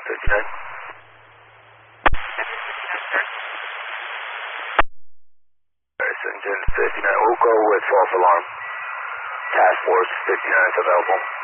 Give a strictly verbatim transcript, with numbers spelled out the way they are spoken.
fifty-nine. Engine fifty-nine, we'll go with false alarm. Task Force fifty-nine is available.